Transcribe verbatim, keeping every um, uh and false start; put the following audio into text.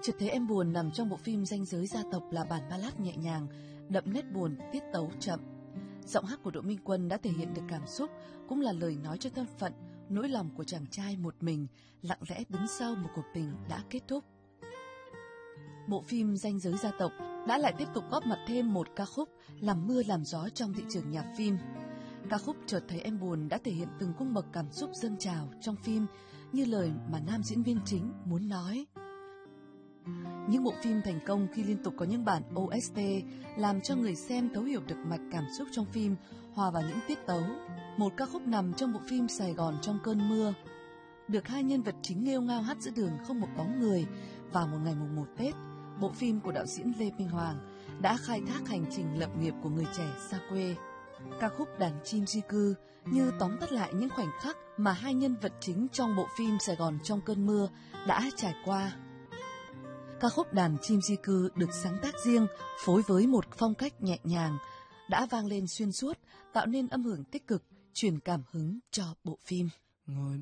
Chợt thấy em buồn nằm trong bộ phim Ranh giới gia tộc là bản ballad nhẹ nhàng, đậm nét buồn, tiết tấu chậm. Giọng hát của Đỗ Minh Quân đã thể hiện được cảm xúc, cũng là lời nói cho thân phận, nỗi lòng của chàng trai một mình, lặng lẽ đứng sau một cuộc tình đã kết thúc. Bộ phim Ranh giới gia tộc đã lại tiếp tục góp mặt thêm một ca khúc làm mưa làm gió trong thị trường nhạc phim. Ca khúc Chợt thấy em buồn đã thể hiện từng cung bậc cảm xúc dâng trào trong phim, như lời mà nam diễn viên chính muốn nói. Những bộ phim thành công khi liên tục có những bản ô ét tê làm cho người xem thấu hiểu được mạch cảm xúc trong phim, hòa vào những tiết tấu. Một ca khúc nằm trong bộ phim Sài Gòn trong cơn mưa, được hai nhân vật chính nghêu ngao hát giữa đường không một bóng người vào một ngày mùng một Tết. Bộ phim của đạo diễn Lê Minh Hoàng đã khai thác hành trình lập nghiệp của người trẻ xa quê. Ca khúc Đàn chim di cư như tóm tắt lại những khoảnh khắc mà hai nhân vật chính trong bộ phim Sài Gòn trong cơn mưa đã trải qua. Ca khúc Đàn chim di cư được sáng tác riêng, phối với một phong cách nhẹ nhàng, đã vang lên xuyên suốt, tạo nên âm hưởng tích cực, truyền cảm hứng cho bộ phim. Ngồi